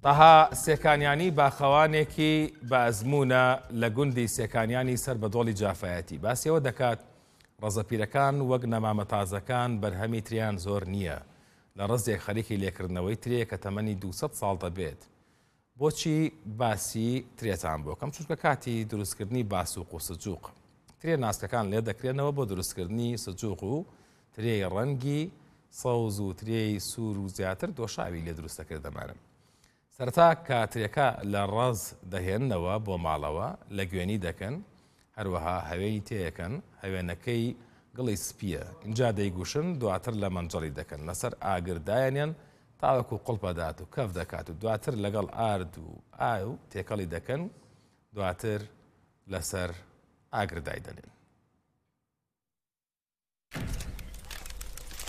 تەها سێکانیانی باخەوانێکی بە ئەزمونە لە گوندی سێکانیانی سەر بە دۆڵی جافایەتی باسیەوە دەکات ڕەزەپیرەکان وەک نەمامەتازەکان بەرهەمی تریان زۆر نییە لە ڕزێک خەریکی لێکردنەوەی ترێ کە تەمەنی 200 ساڵ دەبێت. بۆچی باسی ترێتان بۆکەم چونکە کاتی دروستکردنی باسووق و سجووق ترێ ناسکەکان لێ دەکرێنەوە بۆ دروستکردنی سجووق و ترێی ڕەنگی سەوز و ترێی سوور و زیاتر دۆشاوی لێ دروستەکرد دەمانن. سەرەتا کاترێکە لە ڕەز دەهێننەوە بۆ ماڵەوە لە گوێنی دەکەن هەروەها هەوێنی تێیەکەن هەوێنەکەی گڵی سپیە اینجا دەیگوشن دواتر لە مەنجەڵی دەکەن لەسەر ئاگردایەنێن تاوەکو قوڵپەدات و کەف دەکات و دواتر لەگەڵ ئارد و ئاو تێکەڵی دەکەن دواتر لەسەر ئاگردای دەنێن.